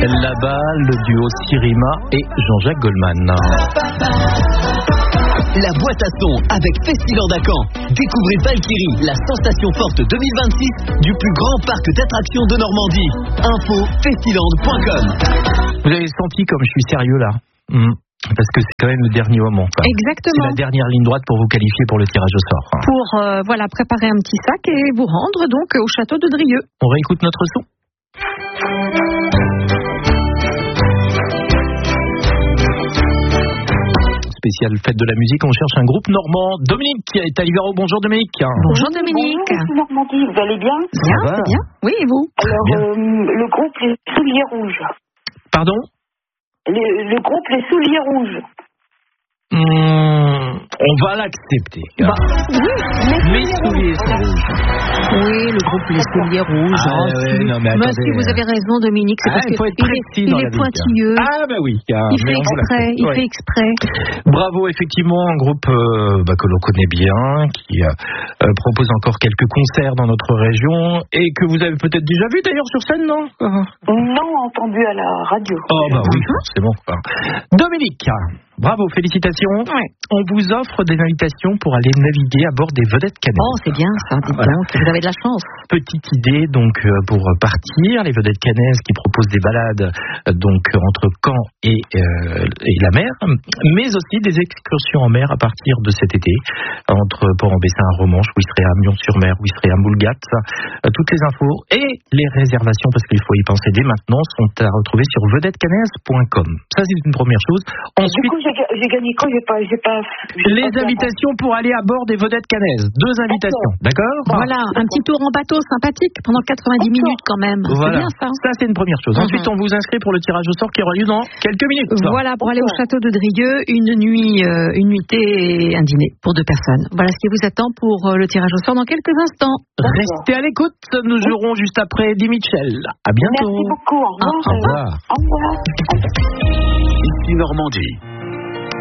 là-bas, le duo Sirima et Jean-Jacques Goldman. La boîte à son avec Festiland à Caen. Découvrez Valkyrie, la sensation forte 2026 du plus grand parc d'attractions de Normandie. Info festiland.com. Vous avez senti comme je suis sérieux là Parce que c'est quand même le dernier moment. Exactement. C'est la dernière ligne droite pour vous qualifier pour le tirage au sort. Pour préparer un petit sac et vous rendre donc au château de Drieux. On réécoute notre son. Spéciale fête de la musique, on cherche un groupe normand. Dominique est à Livero. Bonjour Dominique. Bonjour Dominique. Bonjour Normandie, vous allez bien? Bien, c'est bien. Oui, et vous? Alors, le groupe Les Souliers Rouges. Pardon? Le groupe Les Souliers Rouges. On va l'accepter. Mes souliers sont rouges. Oui, le groupe Les Souliers Rouges. Non, mais attendez. Si vous avez raison Dominique, c'est parce il faut être précis qu'il dans est la vie. pointilleux. Ah bah oui. Il fait exprès. Bravo, effectivement, un groupe que l'on connaît bien, qui propose encore quelques concerts dans notre région et que vous avez peut-être déjà vu d'ailleurs sur scène, non? Non, entendu à la radio. Oh bah oui, forcément. Dominique, bravo, félicitations. Ouais. On vous offre des invitations pour aller naviguer à bord des vedettes cannaises. Oh, c'est bien ça, dites donc, vous avez de la chance. Petite idée donc pour partir, les vedettes cannaises qui proposent des balades donc entre Caen et la mer, mais aussi des excursions en mer à partir de cet été entre Port-en-Bessin et Romanche, où il serait à Mion-sur-Mer, où il serait à Moulgat. Toutes les infos et les réservations, parce qu'il faut y penser dès maintenant, sont à retrouver sur vedettecannaise.com. Ça c'est une première chose. Ensuite, du coup, j'ai gagné quoi? J'ai pas les invitations pour aller à bord des vedettes cannaises. 2 invitations, d'accord? Voilà, un petit tour en bateau sympathique pendant 90 minutes quand même. Voilà. C'est bien ça. Ça, c'est une première chose. Ensuite, on vous inscrit pour le tirage au sort qui aura lieu dans quelques minutes. Voilà, pour aller au château de Drieux, une nuitée et un dîner pour 2 personnes. Voilà ce qui vous attend pour le tirage au sort dans quelques instants. Restez à l'écoute. Nous jouerons juste après Eddie Mitchell. À bientôt. Merci beaucoup. Au revoir. Au revoir. Au revoir. Ici Normandie.